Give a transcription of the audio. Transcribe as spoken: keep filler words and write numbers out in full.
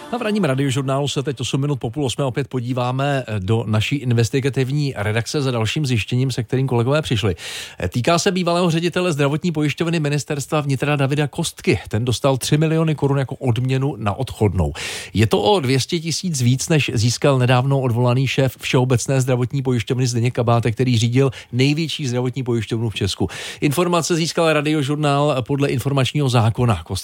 A v ranním radiožurnálu se teď osm minut po půl osmé opět podíváme do naší investigativní redakce za dalším zjištěním, se kterým kolegové přišli. Týká se bývalého ředitele zdravotní pojišťovny ministerstva vnitra Davida Kostky. Ten dostal tři miliony korun jako odměnu na odchodnou. Je to o dvě stě tisíc víc, než získal nedávno odvolaný šéf Všeobecné zdravotní pojišťovny Zdeněk Kabátek, který řídil největší zdravotní pojišťovnu v Česku. Informace získal radiožurnál podle informačního zákona. Kostka